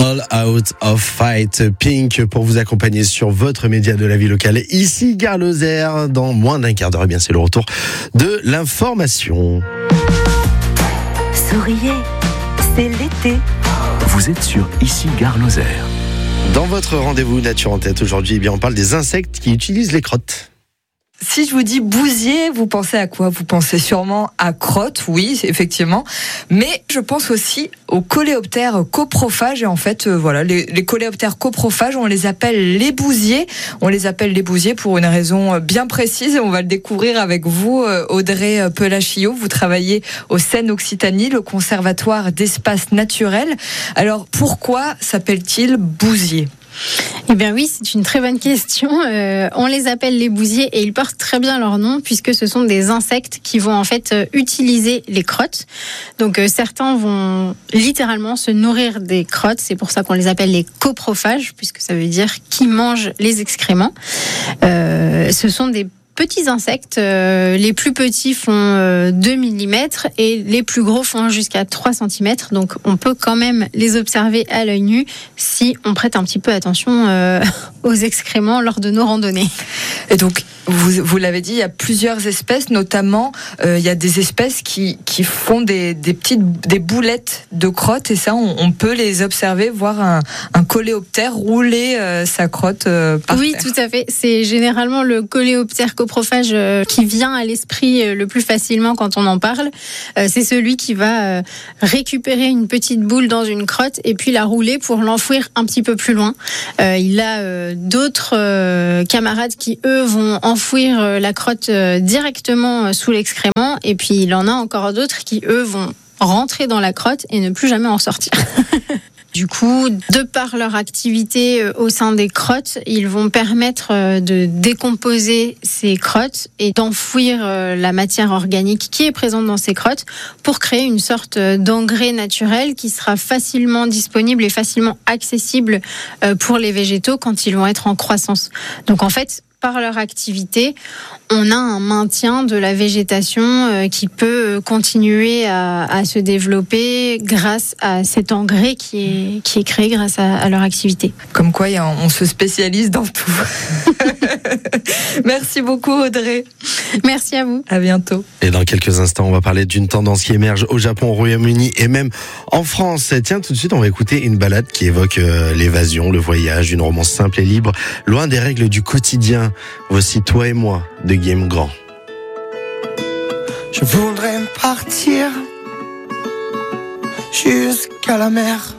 All Out of Fight, Pink, pour vous accompagner sur votre média de la vie locale. Ici, Gare Lozère, dans moins d'un quart d'heure. Eh bien, c'est le retour de l'information. Souriez, c'est l'été. Vous êtes sur Ici, Gare Lozère. Dans votre rendez-vous Nature en tête aujourd'hui, eh bien, on parle des insectes qui utilisent les crottes. Si je vous dis bousier, vous pensez à quoi ? Vous pensez sûrement à crottes, oui, effectivement. Mais je pense aussi aux coléoptères coprophages. Et en fait, voilà, les coléoptères coprophages, on les appelle les bousiers. On les appelle les bousiers pour une raison bien précise. Et on va le découvrir avec vous, Audrey Pelachillot. Vous travaillez au Seine-Occitanie, le conservatoire d'espaces naturels. Alors, pourquoi s'appelle-t-il bousier ? Eh bien oui, c'est une très bonne question. On les appelle les bousiers et ils portent très bien leur nom puisque ce sont des insectes qui vont en fait utiliser les crottes. Donc certains vont littéralement se nourrir des crottes. C'est pour ça qu'on les appelle les coprophages puisque ça veut dire qui mangent les excréments. Ce sont des petits insectes, les plus petits font 2 mm et les plus gros font jusqu'à 3 cm. Donc on peut quand même les observer à l'œil nu si on prête un petit peu attention aux excréments lors de nos randonnées. Et donc, vous l'avez dit, il y a plusieurs espèces, notamment il y a des espèces qui font des boulettes de crottes et ça, on peut les observer, voir un coléoptère rouler sa crotte par Oui, terre. tout à fait. C'est généralement le coléoptère coprophage qui vient à l'esprit le plus facilement quand on en parle. C'est celui qui va récupérer une petite boule dans une crotte et puis la rouler pour l'enfouir un petit peu plus loin. Il a d'autres camarades qui, eux, vont enfouir la crotte directement sous l'excrément et puis il en a encore d'autres qui, eux, vont rentrer dans la crotte et ne plus jamais en sortir. Du coup, de par leur activité au sein des crottes, ils vont permettre de décomposer ces crottes et d'enfouir la matière organique qui est présente dans ces crottes pour créer une sorte d'engrais naturel qui sera facilement disponible et facilement accessible pour les végétaux quand ils vont être en croissance. Donc en fait, par leur activité, on a un maintien de la végétation qui peut continuer à se développer grâce à cet engrais qui est créé grâce à leur activité. Comme quoi, on se spécialise dans tout. Merci beaucoup, Audrey. Merci à vous. À bientôt. Et dans quelques instants, on va parler d'une tendance qui émerge au Japon, au Royaume-Uni et même en France. Tiens, tout de suite, on va écouter une balade qui évoque l'évasion, le voyage, une romance simple et libre, loin des règles du quotidien. Voici Toi et moi de Guillaume Grand. Je voudrais partir jusqu'à la mer,